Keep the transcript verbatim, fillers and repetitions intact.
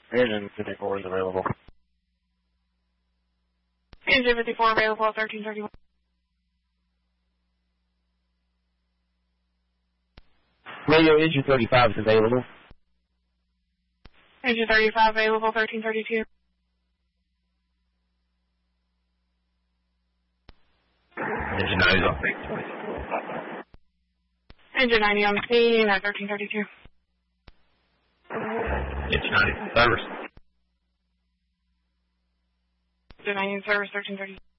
Engine fifty-four is available. Engine fifty-four available at thirteen thirty-one. Radio engine thirty-five is available. Engine thirty-five available, thirteen thirty-two. Engine ninety is on base twenty. Engine ninety on the scene at thirteen thirty-two. Engine ninety, service. Engine ninety in service, thirteen thirty-two.